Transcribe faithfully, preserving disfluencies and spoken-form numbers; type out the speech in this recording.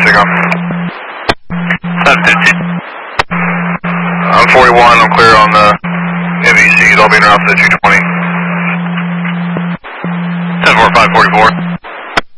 take off. seven fifteen. I'm forty-one, I'm clear on the M V Cs, I'll be in around for the two twenty. ten four five forty-four.